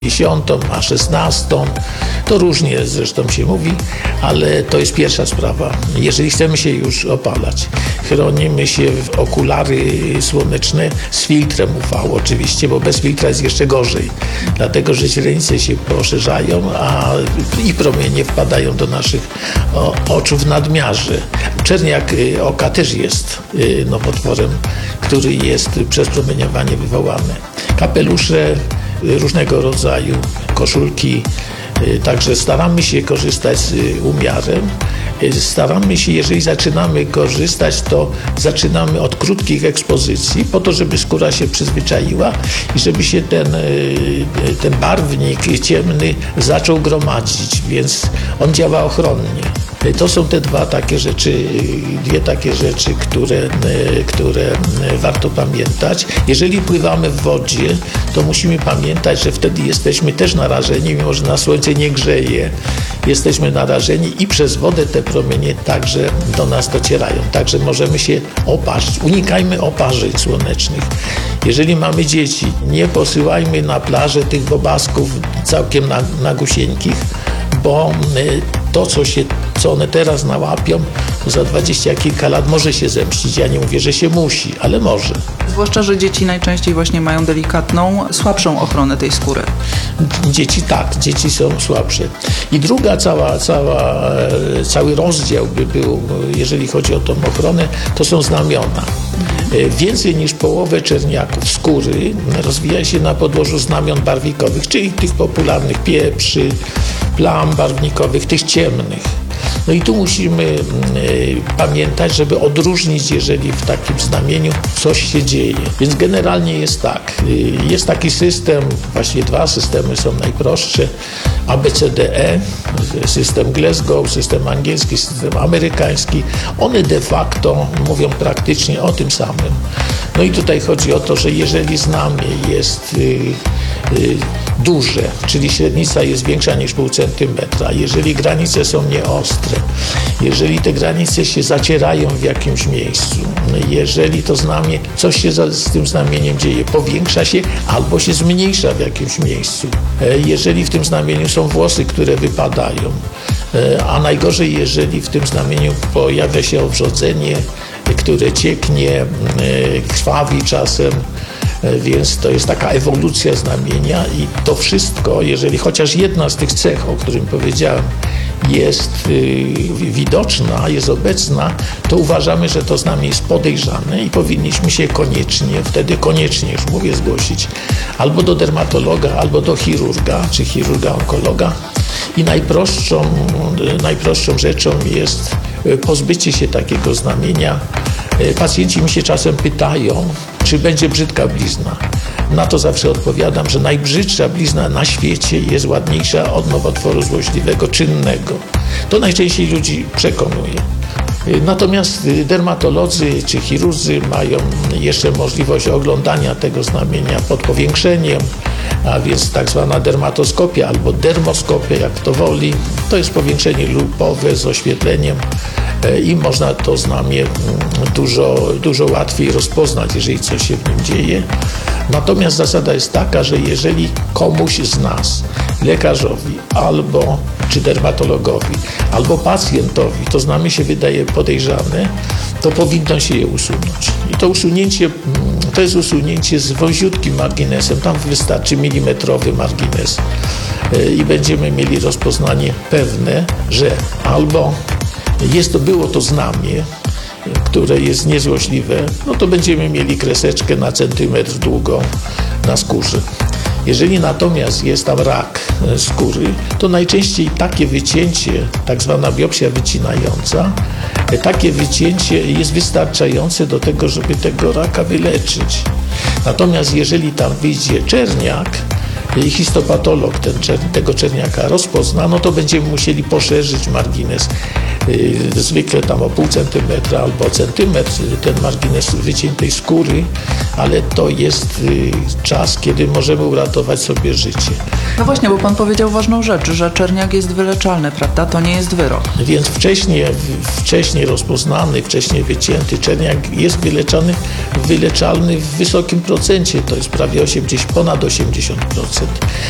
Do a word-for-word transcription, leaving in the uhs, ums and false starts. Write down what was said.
dziesiątą, a szesnastą. To różnie zresztą się mówi, ale to jest pierwsza sprawa. Jeżeli chcemy się już opalać, chronimy się w okulary słoneczne z filtrem U V oczywiście, bo bez filtra jest jeszcze gorzej. Dlatego, że źrenice się poszerzają, a i promienie wpadają do naszych o, oczu w nadmiarze. Czerniak oka też jest nowotworem, który jest przez promieniowanie wywołany. Kapelusze różnego rodzaju, koszulki, także staramy się korzystać z umiarem. Staramy się, jeżeli zaczynamy korzystać, to zaczynamy od krótkich ekspozycji, po to, żeby skóra się przyzwyczaiła i żeby się ten, ten barwnik ciemny zaczął gromadzić, więc on działa ochronnie. To są te dwa takie rzeczy, dwie takie rzeczy, które, które warto pamiętać. Jeżeli pływamy w wodzie, to musimy pamiętać, że wtedy jesteśmy też narażeni, mimo że na słońce nie grzeje. Jesteśmy narażeni i przez wodę te promienie także do nas docierają. Także możemy się oparzyć. Unikajmy oparzeń słonecznych. Jeżeli mamy dzieci, nie posyłajmy na plażę tych bobasków całkiem nagusieńkich, bo to, co, się, co one teraz nałapią, to za dwadzieścia kilka lat może się zemścić. Ja nie mówię, że się musi, ale może. Zwłaszcza, że dzieci najczęściej właśnie mają delikatną, słabszą ochronę tej skóry. Dzieci tak, dzieci są słabsze. I druga cała, cała, cały rozdział by był, jeżeli chodzi o tą ochronę, to są znamiona. Więcej niż połowę czerniaków skóry rozwija się na podłożu znamion barwnikowych, czyli tych popularnych pieprzy, plam barwnikowych, tych ciemnych. No i tu musimy y, pamiętać, żeby odróżnić, jeżeli w takim znamieniu coś się dzieje. Więc generalnie jest tak. Y, jest taki system, właściwie dwa systemy są najprostsze. A B C D E, system Glasgow, system angielski, system amerykański. One de facto mówią praktycznie o tym samym. No i tutaj chodzi o to, że jeżeli znamie jest y, y, duże, czyli średnica jest większa niż pół centymetra, jeżeli granice są nieostre, jeżeli te granice się zacierają w jakimś miejscu, jeżeli to znamie, coś się z tym znamieniem dzieje, powiększa się albo się zmniejsza w jakimś miejscu, jeżeli w tym znamieniu są włosy, które wypadają, a najgorzej, jeżeli w tym znamieniu pojawia się owrzodzenie, które cieknie, krwawi czasem, więc to jest taka ewolucja znamienia i to wszystko, jeżeli chociaż jedna z tych cech, o którym powiedziałem, jest y, widoczna, jest obecna, to uważamy, że to znamie jest podejrzane i powinniśmy się koniecznie, wtedy koniecznie już mówię, zgłosić albo do dermatologa, albo do chirurga, czy chirurga onkologa. I najprostszą, najprostszą rzeczą jest pozbycie się takiego znamienia. Pacjenci mi się czasem pytają, czy będzie brzydka blizna. Na to zawsze odpowiadam, że najbrzydsza blizna na świecie jest ładniejsza od nowotworu złośliwego czynnego. To najczęściej ludzi przekonuje. Natomiast dermatolodzy czy chirurdzy mają jeszcze możliwość oglądania tego znamienia pod powiększeniem, a więc tak zwana dermatoskopia albo dermoskopia, jak kto woli. To jest powiększenie lupowe z oświetleniem i można to znamie dużo, dużo łatwiej rozpoznać, jeżeli coś się w nim dzieje. Natomiast zasada jest taka, że jeżeli komuś z nas, lekarzowi albo czy dermatologowi, albo pacjentowi to znamie się wydaje podejrzane, to powinno się je usunąć. I to usunięcie, to jest usunięcie z wąziutkim marginesem, tam wystarczy milimetrowy margines i będziemy mieli rozpoznanie pewne, że albo jest to, było to znamie, które jest niezłośliwe, no to będziemy mieli kreseczkę na centymetr długą na skórze. Jeżeli natomiast jest tam rak skóry, to najczęściej takie wycięcie, tak zwana biopsja wycinająca, takie wycięcie jest wystarczające do tego, żeby tego raka wyleczyć. Natomiast jeżeli tam wyjdzie czerniak, histopatolog ten, tego czerniaka rozpozna, no to będziemy musieli poszerzyć margines zwykle tam o pół centymetra albo centymetr, ten margines wyciętej skóry, ale to jest czas, kiedy możemy uratować sobie życie. No właśnie, bo pan powiedział ważną rzecz, że czerniak jest wyleczalny, prawda? To nie jest wyrok. Więc wcześniej, wcześniej rozpoznany, wcześniej wycięty czerniak jest wyleczany, wyleczalny w wysokim procencie, to jest prawie osiemdziesiąt, ponad osiemdziesiąt procent.